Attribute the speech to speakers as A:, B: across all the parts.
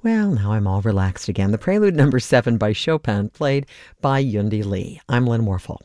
A: Well, now I'm all relaxed again. The Prelude number 7 by Chopin, played by Yundi Lee. I'm Lynn Warfel.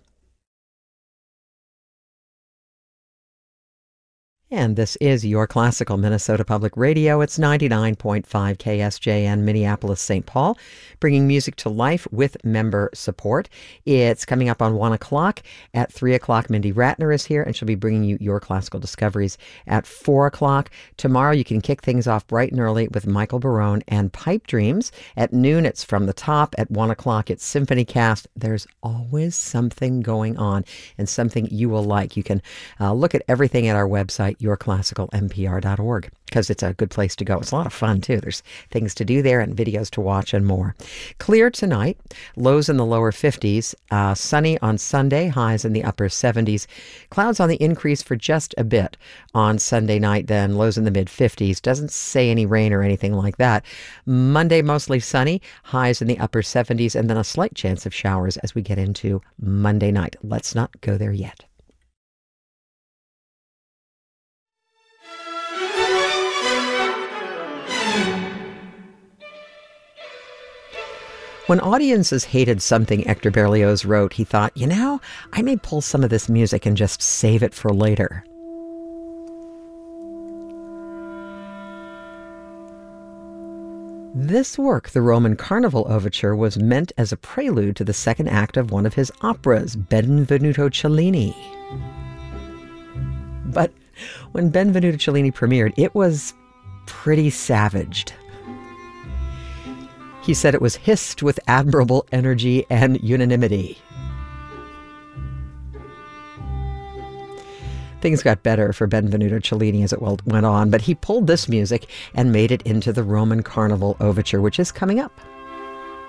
A: And this is your classical Minnesota Public Radio. It's 99.5 KSJN, Minneapolis, St. Paul, bringing music to life with member support. It's coming up on 1 o'clock. At 3 o'clock, Mindy Ratner is here, and she'll be bringing you your classical discoveries at 4 o'clock. Tomorrow, you can kick things off bright and early with Michael Barone and Pipe Dreams. At noon, it's From the Top. At 1 o'clock, it's Symphony Cast. There's always something going on and something you will like. You can look at everything at our website, yourclassicalmpr.org, because it's a good place to go. It's a lot of fun, too. There's things to do there and videos to watch and more. Clear tonight, lows in the lower 50s, sunny on Sunday, highs in the upper 70s. Clouds on the increase for just a bit on Sunday night, then lows in the mid 50s. Doesn't say any rain or anything like that. Monday, mostly sunny, highs in the upper 70s, and then a slight chance of showers as we get into Monday night. Let's not go there yet. When audiences hated something Hector Berlioz wrote, he thought, I may pull some of this music and just save it for later. This work, the Roman Carnival Overture, was meant as a prelude to the second act of one of his operas, Benvenuto Cellini. But when Benvenuto Cellini premiered, it was pretty savaged. He said it was hissed with admirable energy and unanimity. Things got better for Benvenuto Cellini as it went on, but he pulled this music and made it into the Roman Carnival Overture, which is coming up.